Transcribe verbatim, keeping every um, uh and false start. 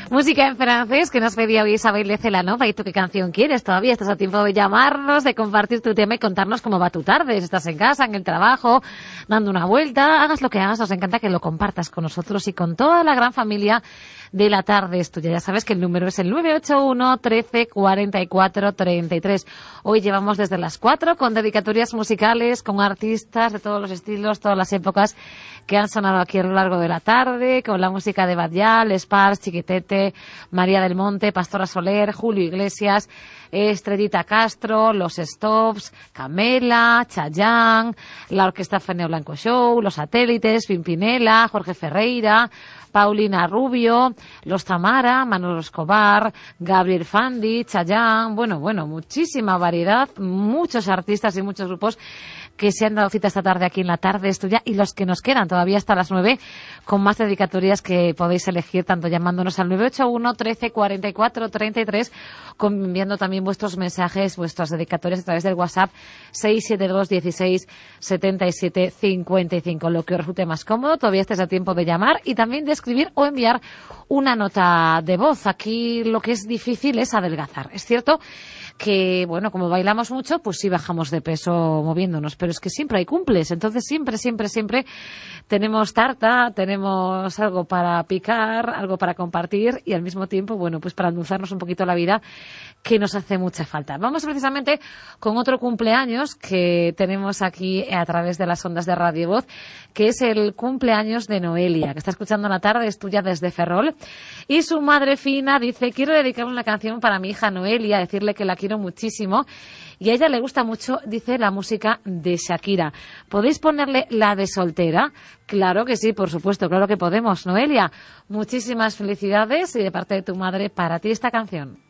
Música en francés que nos pedía hoy Isabel de Celanova. ¿Y tú qué canción quieres? Todavía estás a tiempo de llamarnos, de compartir tu tema y contarnos cómo va tu tarde. Si estás en casa, en el trabajo, dando una vuelta, hagas lo que hagas, nos encanta que lo compartas con nosotros y con toda la gran familia de La Tarde es Tuya. Ya sabes que el número es el nueve ocho uno, trece, cuarenta y cuatro, treinta y tres. Hoy llevamos desde las cuatro con dedicatorias musicales, con artistas de todos los estilos, todas las épocas que han sonado aquí a lo largo de la tarde, con la música de Badial, Spars, Chiquitete, María del Monte, Pastora Soler, Julio Iglesias, Estrellita Castro, Los Stops, Camela, Chayanne, la Orquesta Feneo Blanco Show, Los Satélites, Pimpinela, Jorge Ferreira, Paulina Rubio, Los Tamara, Manolo Escobar, Gabriel Fandi, Chayanne, bueno, bueno, muchísima variedad, muchos artistas y muchos grupos que se han dado cita esta tarde aquí en La Tarde es Tuya y los que nos quedan todavía hasta las nueve con más dedicatorias que podéis elegir tanto llamándonos al nueve ocho uno, trece, cuarenta y cuatro, treinta y tres, como enviando también vuestros mensajes, vuestras dedicatorias a través del WhatsApp seis siete dos, dieciséis, setenta y siete, cincuenta y cinco. Lo que os resulte más cómodo, todavía estáis a tiempo de llamar y también de escribir o enviar una nota de voz. Aquí lo que es difícil es adelgazar. Es cierto que, bueno, como bailamos mucho, pues sí bajamos de peso moviéndonos, pero es que siempre hay cumples, entonces siempre, siempre, siempre tenemos tarta, tenemos algo para picar, algo para compartir y al mismo tiempo, bueno, pues para endulzarnos un poquito la vida, que nos hace mucha falta. Vamos precisamente con otro cumpleaños que tenemos aquí a través de las ondas de Radio Voz, que es el cumpleaños de Noelia, que está escuchando La Tarde es Tuya desde Ferrol, y su madre Fina dice: quiero dedicarle una canción para mi hija Noelia, decirle que la quiero muchísimo y a ella le gusta mucho, dice, la música de Shakira. ¿Podéis ponerle la de Soltera? Claro que sí, por supuesto, claro que podemos. Noelia, muchísimas felicidades y de parte de tu madre para ti esta canción.